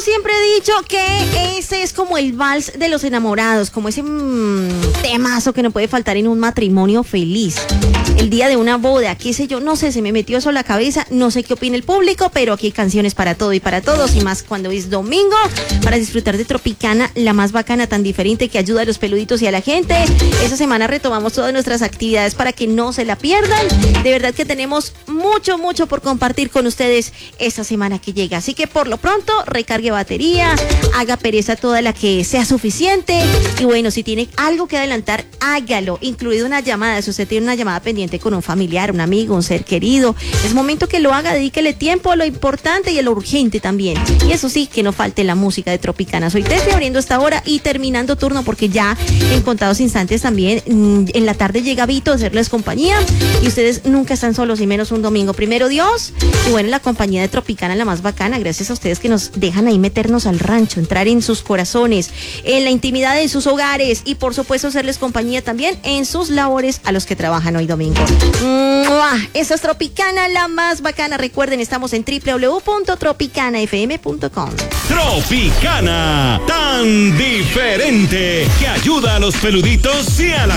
siempre he dicho que ese es como el vals de los enamorados, como ese temazo que no puede faltar en un matrimonio feliz. El día de una boda, qué sé yo, no sé, se me metió eso a la cabeza, no sé qué opina el público, pero aquí hay canciones para todo y para todos, y más cuando es domingo, para disfrutar de Tropicana, la más bacana, tan diferente, que ayuda a los peluditos y a la gente. Esta semana retomamos todas nuestras actividades para que no se la pierdan. De verdad que tenemos mucho por compartir con ustedes esta semana que llega, así que por lo pronto recargue batería, haga pereza toda la que sea suficiente, y bueno, si tiene algo que adelantar, hágalo, incluido una llamada. Si usted tiene una llamada pendiente con un familiar, un amigo, un ser querido, es momento que lo haga, dedíquele tiempo a lo importante y a lo urgente también. Y eso sí, que no falte la música de Tropicana. Soy Tefi, abriendo esta hora y terminando turno, porque ya en contados instantes también en la tarde llega Vito a hacerles compañía, y ustedes nunca están solos, y menos un domingo. Primero Dios, y bueno, la compañía de Tropicana, la más bacana, gracias a ustedes que nos dejan ahí meternos al rancho, entrar en sus corazones, en la intimidad de sus hogares, y por supuesto hacerles compañía también en sus labores a los que trabajan hoy domingo. Esa es Tropicana, la más bacana. Recuerden, estamos en www.tropicanafm.com. Tropicana, tan diferente, que ayuda a los peluditos y a la